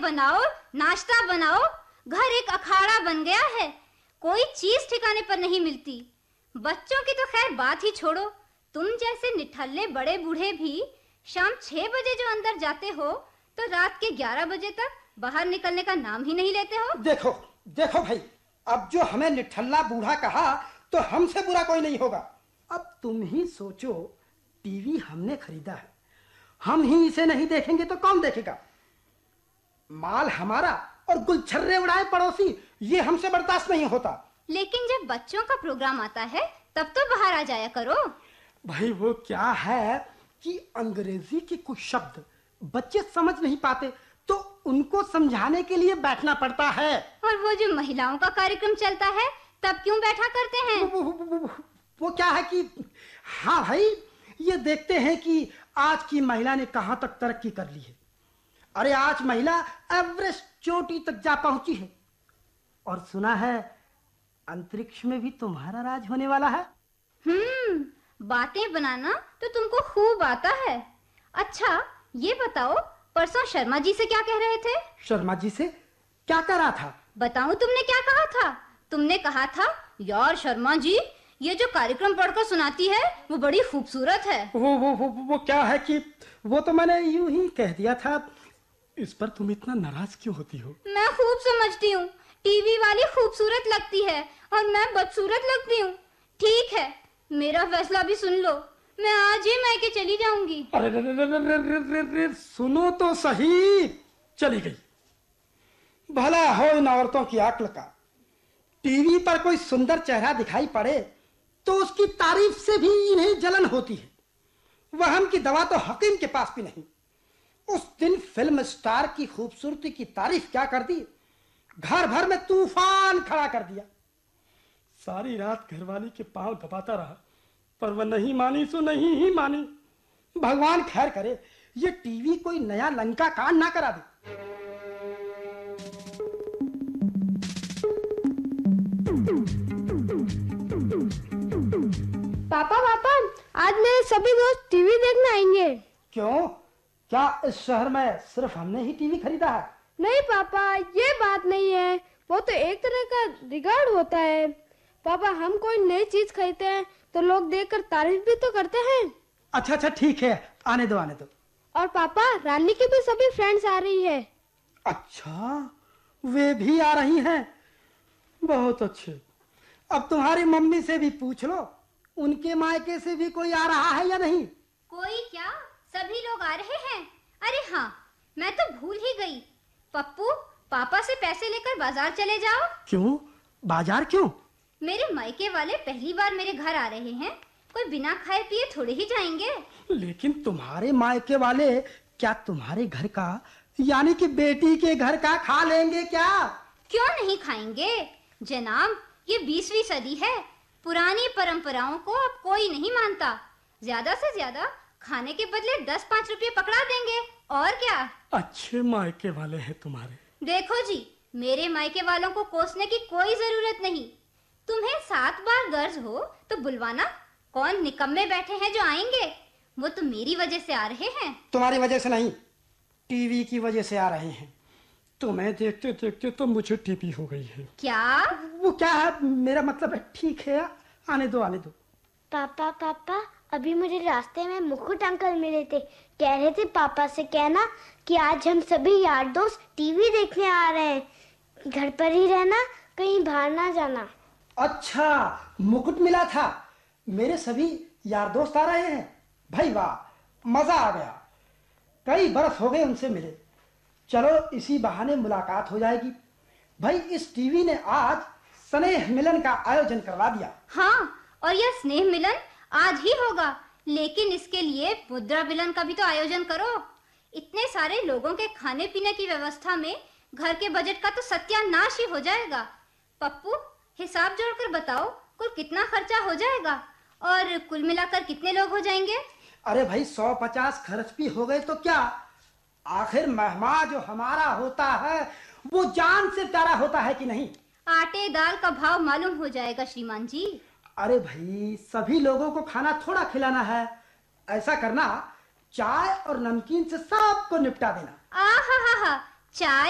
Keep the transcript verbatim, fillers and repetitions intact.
बनाओ, नाश्ता बनाओ, घर एक अखाड़ा बन गया है। कोई चीज ठिकाने पर नहीं मिलती। बच्चों की तो खैर बात ही छोड़ो, तुम जैसे निठल्ले बड़े बूढ़े भी शाम छह बजे जो अंदर जाते हो तो रात के ग्यारह बजे तक बाहर निकलने का नाम ही नहीं लेते हो। देखो देखो भाई, अब जो हमें निठल्ला बूढ़ा कहा तो हमसे बुरा कोई नहीं होगा। अब तुम ही सोचो, टीवी हमने खरीदा है, हम ही इसे नहीं देखेंगे तो कौन देखेगा? माल हमारा और गुलछर्रे उड़ाए पड़ोसी, ये हमसे बर्दाश्त नहीं होता। लेकिन जब बच्चों का प्रोग्राम आता है तब तो बाहर आ जाया करो। भाई वो क्या है कि अंग्रेजी के कुछ शब्द बच्चे समझ नहीं पाते तो उनको समझाने के लिए बैठना पड़ता है। और वो जो महिलाओं का कार्यक्रम चलता है तब क्यों बैठा करते हैं? वो, वो, वो, वो, वो क्या है कि हाँ भाई, ये देखते हैं कि आज की महिला ने कहां तक तरक्की कर ली है। अरे आज महिला एवरेस्ट चोटी तक जा पहुंची है और सुना है अंतरिक्ष में भी तुम्हारा राज होने वाला है। हम्म, बातें बनाना तो तुमको खूब आता है। अच्छा ये बताओ, परसों शर्मा जी से क्या कह रहे थे? शर्मा जी से क्या कह रहा था? बताऊं तुमने क्या कहा था? तुमने कहा था, यार शर्मा जी, ये जो कार्यक्रम पढ़कर सुनाती है वो बड़ी खूबसूरत है। वो वो वो वो क्या है कि वो तो मैंने यूं ही कह दिया था। इस पर तुम इतना नाराज क्यों होती हो? मैं खूब समझती हूँ, टीवी वाली खूबसूरत लगती है और मैं बदसूरत लगती हूँ। ठीक है, मेरा फैसला भी सुन लो, मैं आज ही मायके चली जाऊंगी। अरे रे रे रे रे रे रे रे, सुनो तो सही। चली गई। भला हो इन औरतों की अक्ल का। टीवी पर कोई सुंदर चेहरा दिखाई पड़े तो उसकी तारीफ से भी इन्हें जलन होती है। वहम की दवा तो हकीम के पास भी नहीं। उस दिन फिल्म स्टार की खूबसूरती की तारीफ क्या कर दी, घर भर में तूफान खड़ा कर दिया। सारी रात घरवाली के पांव दबाता रहा पर वह नहीं मानी सो नहीं ही मानी। भगवान खैर करे ये टीवी कोई नया लंका कांड ना करा दे। पापा पापा, आज मेरे सभी दोस्त टीवी देखने आएंगे। क्यों? क्या इस शहर में सिर्फ हमने ही टीवी खरीदा है? नहीं पापा, ये बात नहीं है, वो तो एक तरह का रिगार्ड होता है। पापा, हम कोई नई चीज खरीदते हैं तो लोग देखकर तारीफ भी तो करते हैं। अच्छा अच्छा ठीक है, आने दो आने दो। और पापा, रानी की भी सभी फ्रेंड्स आ रही है। अच्छा, वे भी आ रही हैं? बहुत अच्छे। अब तुम्हारी मम्मी से भी पूछ लो, उनके मायके से भी कोई आ रहा है या नहीं? कोई क्या, सभी लोग आ रहे हैं। अरे हाँ, मैं तो भूल ही गई। पप्पू, पापा से पैसे लेकर बाजार चले जाओ। क्यों? बाजार क्यों? मेरे मायके वाले पहली बार मेरे घर आ रहे हैं, कोई बिना खाए पिए थोड़े ही जाएंगे। लेकिन तुम्हारे मायके वाले क्या तुम्हारे घर का यानी कि बेटी के घर का खा लेंगे क्या? क्यों नहीं खाएंगे जनाब, ये बीसवीं सदी है, पुरानी परंपराओं को अब कोई नहीं मानता। ज्यादा से ज्यादा खाने के बदले दस पाँच रुपए पकड़ा देंगे, और क्या। अच्छे मायके वाले हैं तुम्हारे। देखो जी, मेरे मायके वालों को कोसने की कोई जरूरत नहीं। तुम्हें सात बार गर्ज हो तो बुलवाना। कौन निकम्मे बैठे हैं जो आएंगे? वो तो मेरी वजह से आ रहे हैं। तुम्हारी वजह से नहीं, टीवी की वजह से आ रहे हैं। तुम्हें देखते देखते तो मुझे टीवी हो गई है। क्या? वो क्या है, मेरा मतलब है ठीक है, आने दो आने दो। पापा पापा, अभी मुझे रास्ते में मुकुट अंकल मिले थे, कह रहे थे पापा से कहना कि आज हम सभी यार दोस्त टीवी देखने आ रहे हैं, घर पर ही रहना, कहीं बाहर ना जाना। अच्छा, मुकुट मिला था, मेरे सभी यार दोस्त आ रहे हैं। भाई वाह, मजा आ गया। कई बरस हो गए उनसे मिले, चलो इसी बहाने मुलाकात हो जाएगी। भाई इस टीवी ने आज स्नेह मिलन का आयोजन करवा दिया। हाँ, और यह स्नेह मिलन आज ही होगा, लेकिन इसके लिए मुद्रा मिलन का भी तो आयोजन करो। इतने सारे लोगों के खाने पीने की व्यवस्था में घर के बजट का तो सत्यानाश ही हो जाएगा। पप्पू, हिसाब जोड़कर बताओ कुल कितना खर्चा हो जाएगा और कुल मिलाकर कितने लोग हो जाएंगे? अरे भाई, सौ पचास खर्च भी हो गए तो क्या, आखिर मेहमान जो हमारा होता है वो जान से प्यारा होता है कि नहीं। आटे दाल का भाव मालूम हो जाएगा श्रीमान जी। अरे भाई, सभी लोगों को खाना थोड़ा खिलाना है। ऐसा करना, चाय और नमकीन से सबको निपटा देना। आहा हा हा, चाय